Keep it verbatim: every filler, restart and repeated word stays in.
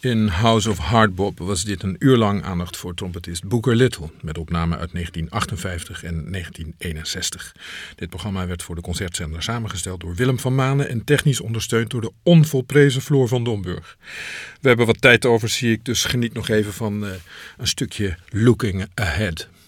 In House of Hardbop was dit een uur lang aandacht voor trompetist Booker Little, met opnamen uit negentien achtenvijftig en negentien eenenzestig. Dit programma werd voor de concertzender samengesteld door Willem van Manen en technisch ondersteund door de onvolprezen Floor van Domburg. We hebben wat tijd over, zie ik, dus geniet nog even van uh, een stukje Looking Ahead.